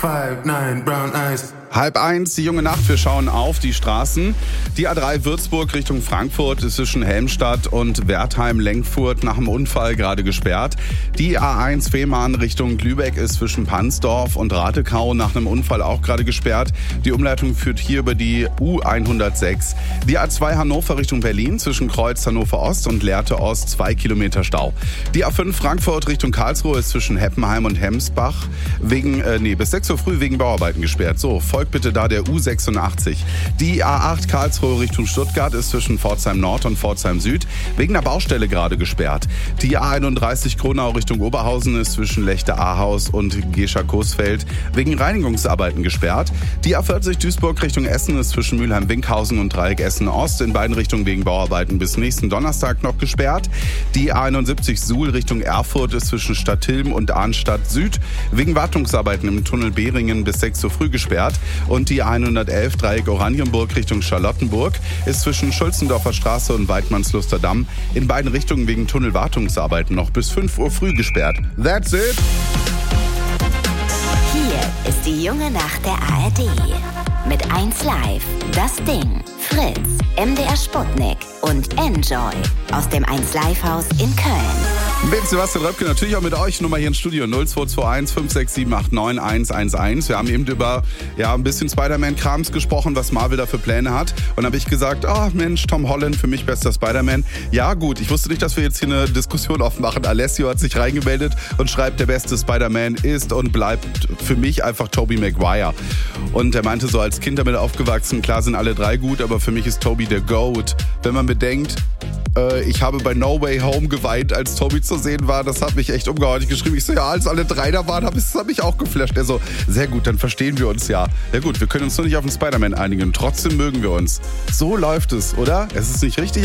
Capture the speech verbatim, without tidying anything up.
five, nine, brown eyes. Halb eins, die junge Nacht, wir schauen auf die Straßen. Die A drei Würzburg Richtung Frankfurt ist zwischen Helmstadt und Wertheim-Lenkfurt nach dem Unfall gerade gesperrt. Die A eins Fehmarn Richtung Lübeck ist zwischen Pansdorf und Ratekau nach einem Unfall auch gerade gesperrt. Die Umleitung führt hier über die U hundertsechs. Die A zwei Hannover Richtung Berlin zwischen Kreuz Hannover Ost und Lehrte Ost zwei Kilometer Stau. Die A fünf Frankfurt Richtung Karlsruhe ist zwischen Heppenheim und Hemsbach wegen, äh, nee, bis sechs Uhr früh wegen Bauarbeiten gesperrt. So, folgt bitte da der U sechsundachtzig. Die A acht Karlsruhe Richtung Stuttgart ist zwischen Pforzheim Nord und Pforzheim Süd wegen einer Baustelle gerade gesperrt. Die A einunddreißig Kronau Richtung Oberhausen ist zwischen Lechte-Ahaus und Gescher-Coesfeld wegen Reinigungsarbeiten gesperrt. Die A vierzig Duisburg Richtung Essen ist zwischen Mülheim-Winkhausen und Dreieck Essen-Ost in beiden Richtungen wegen Bauarbeiten bis nächsten Donnerstag noch gesperrt. Die A einundsiebzig Suhl Richtung Erfurt ist zwischen Stadthilm und Arnstadt Süd wegen Wartungsarbeiten im Tunnel Behringen bis sechs Uhr früh gesperrt. Und die hundertelf Dreieck Oranienburg Richtung Charlottenburg ist zwischen Schulzendorfer Straße und Weidmannslusterdamm in beiden Richtungen wegen Tunnelwartungsarbeiten noch bis fünf Uhr früh gesperrt. That's it! Hier ist die junge Nacht der A R D. Mit eins Live, Das Ding, Fritz, M D R Sputnik und Enjoy aus dem eins Live Haus in Köln. Mit Sebastian Röpke natürlich auch mit euch. Nummer hier im Studio null zwei zwei eins fünf sechs sieben acht neun eins eins eins. Wir haben eben über ja, ein bisschen Spider-Man-Krams gesprochen, was Marvel da für Pläne hat. Und dann habe ich gesagt, ah oh, Mensch, Tom Holland, für mich bester Spider-Man. Ja gut, ich wusste nicht, dass wir jetzt hier eine Diskussion aufmachen. Alessio hat sich reingemeldet und schreibt, der beste Spider-Man ist und bleibt für mich einfach Tobey Maguire. Und er meinte so, als Kind damit aufgewachsen, klar sind alle drei gut, aber für mich ist Tobey der GOAT. Wenn man bedenkt, ich habe bei No Way Home geweint, als Tobey zu sehen war. Das hat mich echt umgehauen. Ich geschrieben, ich so, ja, als alle drei da waren, das hat mich auch geflasht. Er so, sehr gut, dann verstehen wir uns ja. Ja gut, wir können uns nur nicht auf den Spider-Man einigen. Trotzdem mögen wir uns. So läuft es, oder? Es ist nicht richtig.